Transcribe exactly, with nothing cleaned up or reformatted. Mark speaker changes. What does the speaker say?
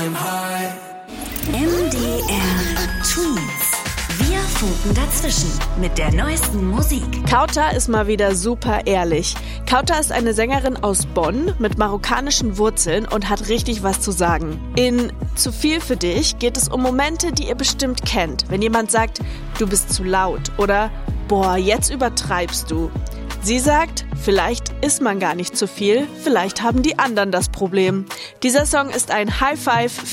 Speaker 1: M D R Twins. Wir funken dazwischen mit der neuesten Musik.
Speaker 2: Kauta ist mal wieder super ehrlich. Kauta ist eine Sängerin aus Bonn mit marokkanischen Wurzeln und hat richtig was zu sagen. In Zu viel für dich geht es um Momente, die ihr bestimmt kennt. Wenn jemand sagt, du bist zu laut oder boah, jetzt übertreibst du. Sie sagt, vielleicht ist man gar nicht zu viel, vielleicht haben die anderen das Problem. Dieser Song ist ein High Five